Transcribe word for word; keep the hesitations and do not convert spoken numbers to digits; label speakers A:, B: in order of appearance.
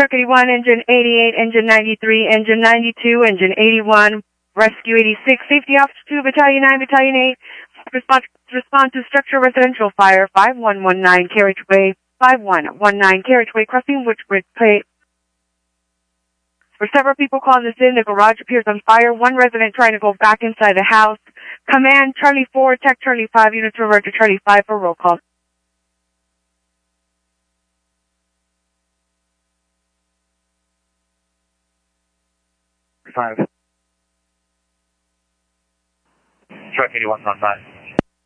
A: Truck eighty-one, Engine eighty-eight, Engine ninety-three, Engine ninety-two, Engine eighty-one, Rescue eighty-six, Safety Officer two, Battalion nine, Battalion eight, respond, respond to structure residential fire, five one one nine carriageway, five one one nine carriageway crossing Woodbridge Plate. For several people calling this in, the garage appears on fire. One resident trying to go back inside the house. Command Charlie four, Tech Charlie five, units revert to Charlie five for roll call.
B: Five. Truck eighty-one on nine.